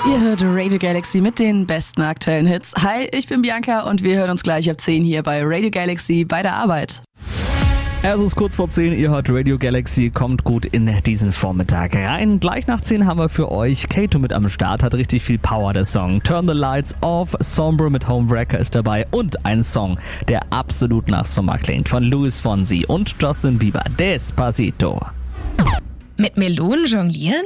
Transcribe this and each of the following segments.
Ihr hört Radio Galaxy mit den besten aktuellen Hits. Hi, ich bin Bianca und wir hören uns gleich ab 10 hier bei Radio Galaxy bei der Arbeit. Es ist kurz vor 10, ihr hört Radio Galaxy, kommt gut in diesen Vormittag rein. Gleich nach 10 haben wir für euch Kato mit am Start, hat richtig viel Power, der Song. Turn the Lights Off, Sombre mit Homewrecker ist dabei und ein Song, der absolut nach Sommer klingt, von Luis Fonsi und Justin Bieber, Despacito. Mit Melonen jonglieren?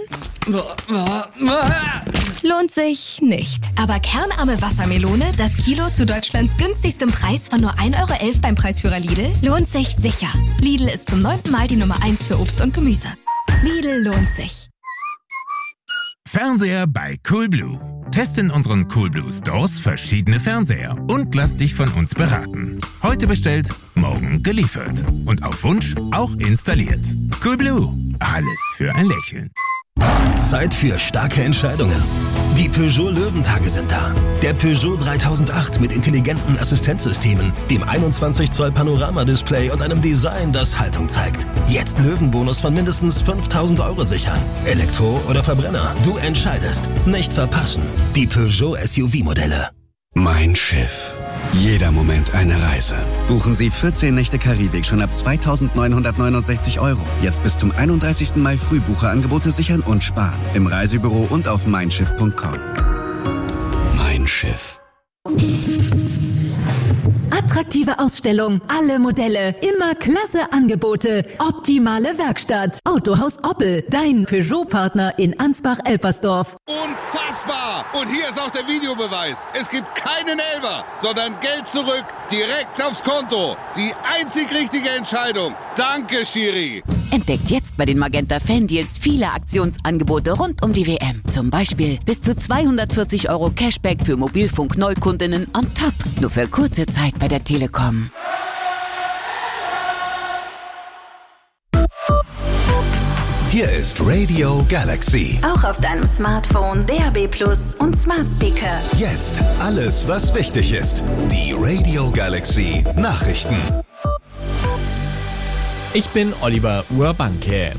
Lohnt sich nicht. Aber kernarme Wassermelone, das Kilo zu Deutschlands günstigstem Preis von nur 1,11 € beim Preisführer Lidl, lohnt sich sicher. Lidl ist zum 9. Mal die Nummer 1 für Obst und Gemüse. Lidl lohnt sich. Fernseher bei Coolblue. Teste in unseren Coolblue Stores verschiedene Fernseher und lass dich von uns beraten. Heute bestellt, morgen geliefert. Und auf Wunsch auch installiert. Coolblue. Alles für ein Lächeln. Zeit für starke Entscheidungen. Die Peugeot Löwentage sind da. Der Peugeot 3008 mit intelligenten Assistenzsystemen, dem 21 Zoll Panoramadisplay und einem Design, das Haltung zeigt. Jetzt Löwenbonus von mindestens 5.000 € sichern. Elektro oder Verbrenner, du entscheidest. Nicht verpassen. Die Peugeot SUV-Modelle. Mein Schiff. Jeder Moment eine Reise. Buchen Sie 14 Nächte Karibik schon ab 2.969 €. Jetzt bis zum 31. Mai Frühbucherangebote sichern und sparen. Im Reisebüro und auf meinschiff.com. Mein Schiff. Attraktive Ausstellung, alle Modelle, immer klasse Angebote, optimale Werkstatt. Autohaus Oppel, dein Peugeot-Partner in Ansbach-Elpersdorf. Unfassbar! Und hier ist auch der Videobeweis. Es gibt keinen Elfer, sondern Geld zurück, direkt aufs Konto. Die einzig richtige Entscheidung. Danke, Schiri. Entdeckt jetzt bei den Magenta Fan-Deals viele Aktionsangebote rund um die WM. Zum Beispiel bis zu 240 € Cashback für Mobilfunk-Neukundinnen on top. Nur für kurze Zeit bei der Telekom. Hier ist Radio Galaxy. Auch auf deinem Smartphone, DAB+ und Smart Speaker. Jetzt alles, was wichtig ist. Die Radio Galaxy Nachrichten. Ich bin Oliver Urbanke.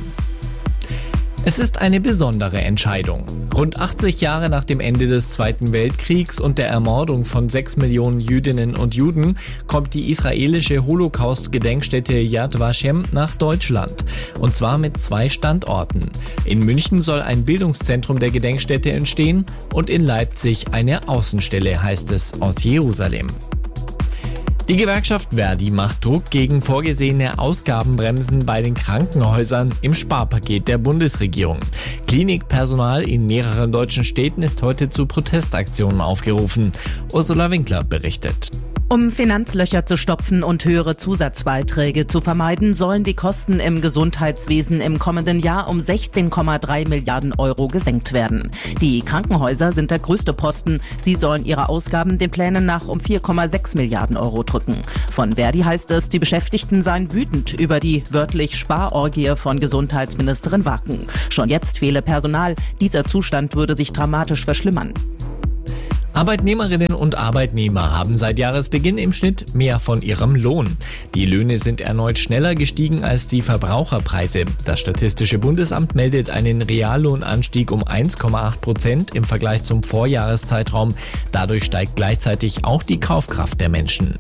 Es ist eine besondere Entscheidung. Rund 80 Jahre nach dem Ende des Zweiten Weltkriegs und der Ermordung von 6 Millionen Jüdinnen und Juden kommt die israelische Holocaust-Gedenkstätte Yad Vashem nach Deutschland. Und zwar mit 2 Standorten. In München soll ein Bildungszentrum der Gedenkstätte entstehen und in Leipzig eine Außenstelle, heißt es aus Jerusalem. Die Gewerkschaft Verdi macht Druck gegen vorgesehene Ausgabenbremsen bei den Krankenhäusern im Sparpaket der Bundesregierung. Klinikpersonal in mehreren deutschen Städten ist heute zu Protestaktionen aufgerufen. Ursula Winkler berichtet. Um Finanzlöcher zu stopfen und höhere Zusatzbeiträge zu vermeiden, sollen die Kosten im Gesundheitswesen im kommenden Jahr um 16,3 Milliarden € gesenkt werden. Die Krankenhäuser sind der größte Posten. Sie sollen ihre Ausgaben den Plänen nach um 4,6 Milliarden € drücken. Von Verdi heißt es, die Beschäftigten seien wütend über die wörtlich Sparorgie von Gesundheitsministerin Wacken. Schon jetzt fehle Personal. Dieser Zustand würde sich dramatisch verschlimmern. Arbeitnehmerinnen und Arbeitnehmer haben seit Jahresbeginn im Schnitt mehr von ihrem Lohn. Die Löhne sind erneut schneller gestiegen als die Verbraucherpreise. Das Statistische Bundesamt meldet einen Reallohnanstieg um 1,8% im Vergleich zum Vorjahreszeitraum. Dadurch steigt gleichzeitig auch die Kaufkraft der Menschen.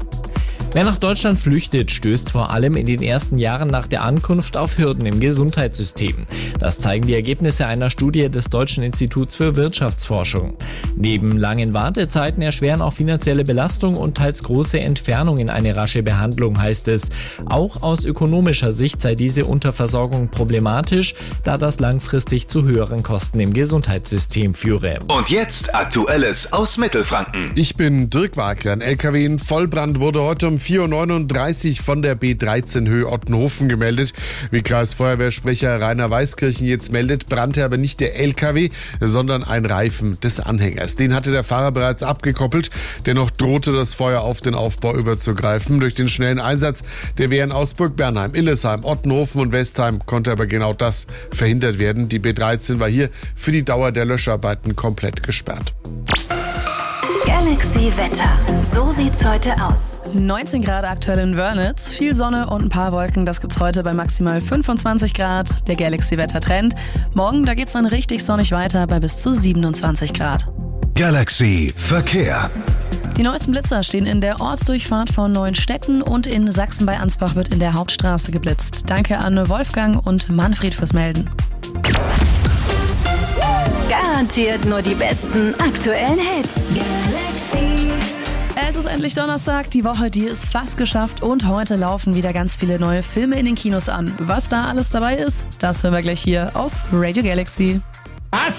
Wer nach Deutschland flüchtet, stößt vor allem in den ersten Jahren nach der Ankunft auf Hürden im Gesundheitssystem. Das zeigen die Ergebnisse einer Studie des Deutschen Instituts für Wirtschaftsforschung. Neben langen Wartezeiten erschweren auch finanzielle Belastung und teils große Entfernungen eine rasche Behandlung, heißt es. Auch aus ökonomischer Sicht sei diese Unterversorgung problematisch, da das langfristig zu höheren Kosten im Gesundheitssystem führe. Und jetzt Aktuelles aus Mittelfranken. Ich bin Dirk Wagner. Ein LKW in Vollbrand wurde heute um 4:39 Uhr von der B13 Höhe Ottenhofen gemeldet. Wie Kreisfeuerwehrsprecher Rainer Weiskirchen jetzt meldet, brannte aber nicht der LKW, sondern ein Reifen des Anhängers. Den hatte der Fahrer bereits abgekoppelt. Dennoch drohte das Feuer auf den Aufbau überzugreifen. Durch den schnellen Einsatz der Wehren Augsburg, Bernheim, Illesheim, Ottenhofen und Westheim konnte aber genau das verhindert werden. Die B13 war hier für die Dauer der Löscharbeiten komplett gesperrt. Galaxy Wetter. So sieht's heute aus. 19 Grad aktuell in Wörnitz, viel Sonne und ein paar Wolken, das gibt's heute bei maximal 25 Grad. Der Galaxy-Wettertrend. Morgen, da geht's dann richtig sonnig weiter bei bis zu 27 Grad. Galaxy Verkehr. Die neuesten Blitzer stehen in der Ortsdurchfahrt von Neuenstetten und in Sachsen bei Ansbach wird in der Hauptstraße geblitzt. Danke an Wolfgang und Manfred fürs Melden. Garantiert nur die besten aktuellen Hits. Galaxy. Es ist endlich Donnerstag, die Woche, die ist fast geschafft und heute laufen wieder ganz viele neue Filme in den Kinos an. Was da alles dabei ist, das hören wir gleich hier auf Radio Galaxy.